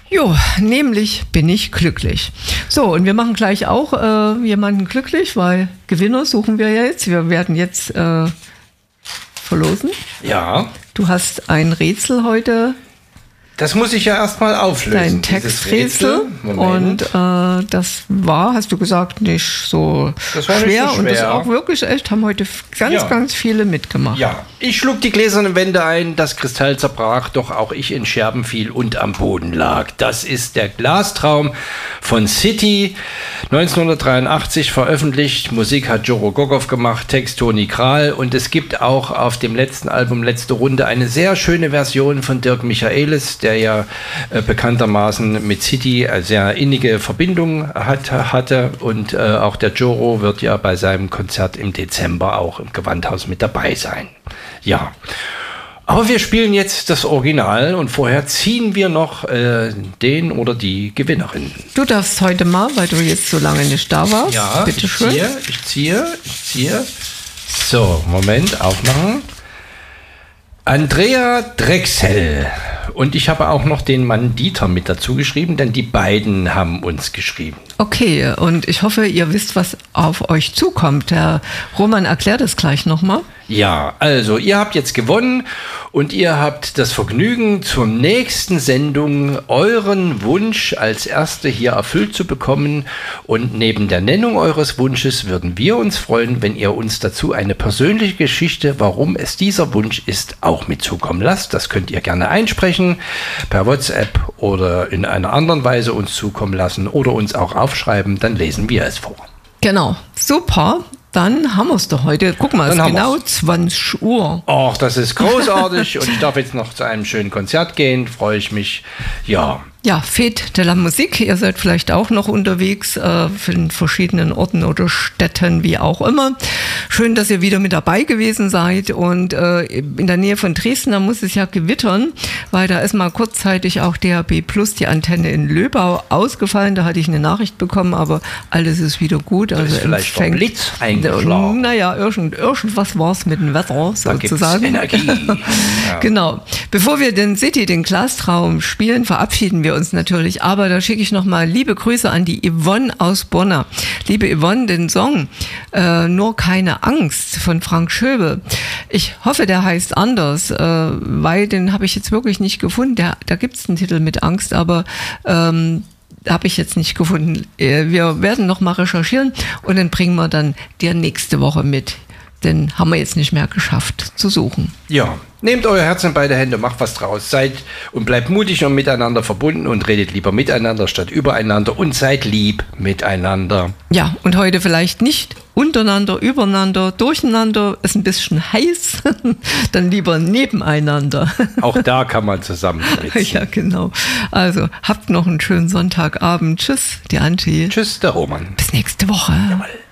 Jo, nämlich bin ich glücklich. So, und wir machen gleich auch jemanden glücklich, weil Gewinner suchen wir jetzt. Wir werden jetzt verlosen. Ja. Du hast ein Rätsel heute. Das muss ich ja erstmal auflösen. Dein Texträtsel. Und das war, hast du gesagt, nicht so schwer. Und das ist auch wirklich echt, haben heute ganz viele mitgemacht. Ja, ich schlug die gläsernen Wände ein, das Kristall zerbrach, doch auch ich in Scherben fiel und am Boden lag. Das ist der Glastraum von City, 1983 veröffentlicht. Musik hat Joe Rogogow gemacht, Text Toni Kral. Und es gibt auch auf dem letzten Album Letzte Runde eine sehr schöne Version von Dirk Michaelis, der ja bekanntermaßen mit City eine sehr innige Verbindung hatte. Und auch der Joro wird ja bei seinem Konzert im Dezember auch im Gewandhaus mit dabei sein. Ja. Aber wir spielen jetzt das Original und vorher ziehen wir noch den oder die Gewinnerin. Du darfst heute mal, weil du jetzt so lange nicht da warst. Ja, bitte schön. Ich ziehe. So, Moment, aufmachen. Andrea Drechsel. Und ich habe auch noch den Mann Dieter mit dazu geschrieben, denn die beiden haben uns geschrieben. Okay, und ich hoffe, ihr wisst, was auf euch zukommt. Der Roman erklärt es gleich nochmal. Ja, also ihr habt jetzt gewonnen und ihr habt das Vergnügen, zur nächsten Sendung euren Wunsch als Erste hier erfüllt zu bekommen. Und neben der Nennung eures Wunsches würden wir uns freuen, wenn ihr uns dazu eine persönliche Geschichte, warum es dieser Wunsch ist, auch mitzukommen lasst. Das könnt ihr gerne einsprechen, per WhatsApp oder in einer anderen Weise uns zukommen lassen oder uns auch aufschreiben, dann lesen wir es vor. Genau, super. Dann haben wir es doch heute. Guck mal, es ist genau 20 Uhr. Ach, das ist großartig. Und ich darf jetzt noch zu einem schönen Konzert gehen. Freue ich mich. Ja. Ja, Fête de la Musique. Ihr seid vielleicht auch noch unterwegs in verschiedenen Orten oder Städten, wie auch immer. Schön, dass ihr wieder mit dabei gewesen seid. Und in der Nähe von Dresden, da muss es ja gewittern, weil da ist mal kurzzeitig auch DAB Plus, die Antenne in Löbau, ausgefallen. Da hatte ich eine Nachricht bekommen, aber alles ist wieder gut. Da ist vielleicht ein Blitz eingeschlagen. Naja, irgendwas war es mit dem Wetter, sozusagen. Da gibt's Energie. Ja. Genau. Bevor wir den City, den Glastraum spielen, verabschieden wir uns natürlich. Aber da schicke ich nochmal liebe Grüße an die Yvonne aus Bonn. Liebe Yvonne, den Song Nur keine Angst von Frank Schöbe. Ich hoffe, der heißt anders, weil den habe ich jetzt wirklich nicht gefunden. Da gibt es einen Titel mit Angst, aber habe ich jetzt nicht gefunden. Wir werden noch mal recherchieren und dann bringen wir dann dir nächste Woche mit. Den haben wir jetzt nicht mehr geschafft zu suchen. Ja, nehmt euer Herz in beide Hände, macht was draus, seid und bleibt mutig und miteinander verbunden und redet lieber miteinander statt übereinander und seid lieb miteinander. Ja, und heute vielleicht nicht untereinander, übereinander, durcheinander, ist ein bisschen heiß, dann lieber nebeneinander. Auch da kann man zusammensitzen. Ja, genau. Also, habt noch einen schönen Sonntagabend. Tschüss, die Angie. Tschüss, der Roman. Bis nächste Woche. Jawohl.